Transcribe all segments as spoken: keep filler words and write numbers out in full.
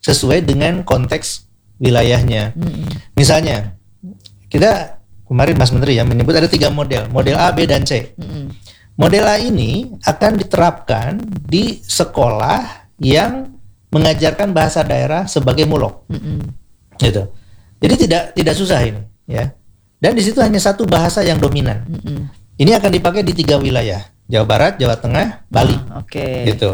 sesuai dengan konteks wilayahnya. Mm-hmm. Misalnya, kita kemarin Mas Menteri ya menyebut ada tiga model, model A, B, dan C. Mm-hmm. Model A ini akan diterapkan di sekolah yang mengajarkan bahasa daerah sebagai mulok, mm-hmm. gitu. Jadi tidak tidak susah ini, ya. Dan di situ hanya satu bahasa yang dominan. Mm-hmm. Ini akan dipakai di tiga wilayah, Jawa Barat, Jawa Tengah, Bali. Oh, Oke. Okay. Gitu.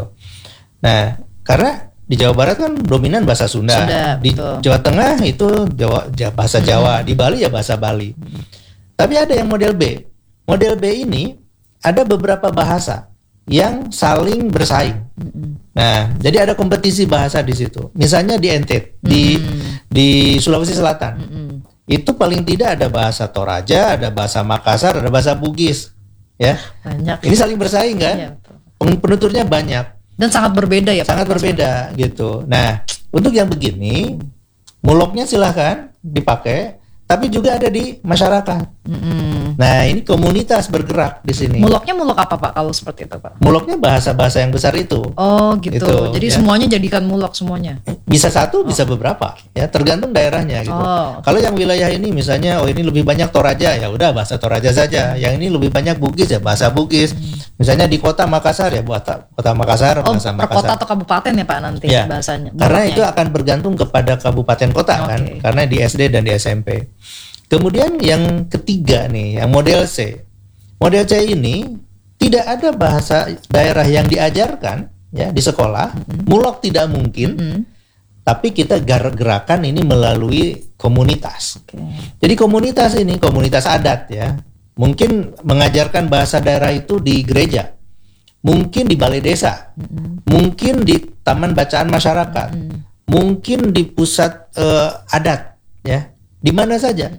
Nah, karena di Jawa Barat kan dominan bahasa Sunda, Sunda di betul. Jawa Tengah itu Jawa, bahasa Jawa, mm-hmm. di Bali ya bahasa Bali. Mm-hmm. Tapi ada yang model B. Model B ini ada beberapa bahasa yang saling bersaing. Mm-hmm. Nah, jadi ada kompetisi bahasa di situ. Misalnya di N T T, mm-hmm. di di Sulawesi Selatan. Mm-hmm. Itu paling tidak ada bahasa Toraja, ada bahasa Makassar, ada bahasa Bugis, ya. Banyak. Ini saling bersaing kan? Iya, penuturnya banyak. Dan sangat berbeda ya Pak? Sangat berbeda gitu. Nah, untuk yang begini, muloknya silahkan dipakai, tapi juga ada di masyarakat. Mm-hmm. Nah, ini komunitas bergerak di sini. Muloknya mulok apa Pak kalau seperti itu Pak? Muloknya bahasa-bahasa yang besar itu. Oh gitu. Gitu jadi ya. Semuanya jadikan mulok semuanya. Bisa satu, oh. bisa beberapa. Ya tergantung daerahnya gitu. Oh. Kalau yang wilayah ini misalnya, oh ini lebih banyak Toraja, ya udah bahasa Toraja saja. Yang ini lebih banyak Bugis ya bahasa Bugis. Hmm. Misalnya di kota Makassar ya buat kota Makassar oh, bahasa Makassar. Oh, kota atau kabupaten ya Pak nanti ya. Bahasanya. Karena itu akan bergantung kepada kabupaten kota okay. kan. Karena di S D dan di S M P. Kemudian yang ketiga nih, yang model C. Model C ini tidak ada bahasa daerah yang diajarkan ya di sekolah, mm-hmm. mulok tidak mungkin. Mm-hmm. Tapi kita gerakan ini melalui komunitas. Okay. Jadi komunitas ini komunitas adat ya. Mungkin mengajarkan bahasa daerah itu di gereja. Mungkin di balai desa. Mm-hmm. Mungkin di taman bacaan masyarakat. Mm-hmm. Mungkin di pusat uh, adat ya. Di mana saja.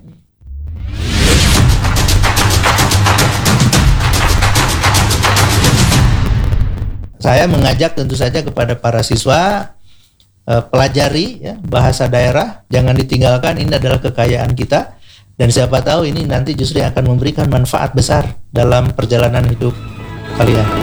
Saya mengajak tentu saja kepada para siswa eh, pelajari ya, bahasa daerah, jangan ditinggalkan, ini adalah kekayaan kita dan siapa tahu ini nanti justru akan memberikan manfaat besar dalam perjalanan hidup kalian.